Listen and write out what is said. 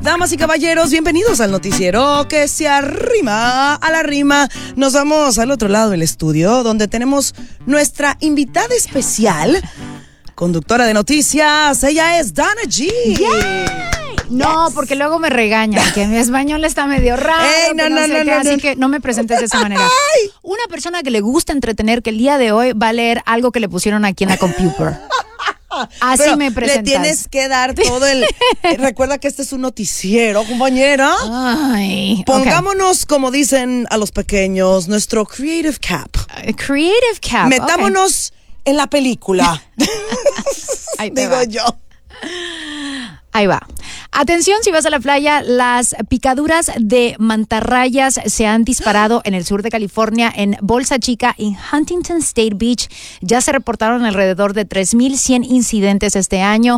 Damas y caballeros, bienvenidos al noticiero que se arrima a la rima. Nos vamos al otro lado del estudio, donde tenemos nuestra invitada especial, conductora de noticias. Ella es Dana G. Yeah. No, porque luego me regañan, que mi español está medio raro. Así que no me presentes de esa manera. Una persona que le gusta entretener, que el día de hoy va a leer algo que le pusieron aquí en la computer. Así pero me presentas. Le tienes que dar todo el... Recuerda que este es un noticiero, compañera. Ay, pongámonos, como dicen a los pequeños, nuestro creative cap. Creative cap. Metámonos en la película. Digo yo. Ahí va. Atención, si vas a la playa, las picaduras de mantarrayas se han disparado en el sur de California, en Bolsa Chica y Huntington State Beach. Ya se reportaron alrededor de 3,100 incidentes este año.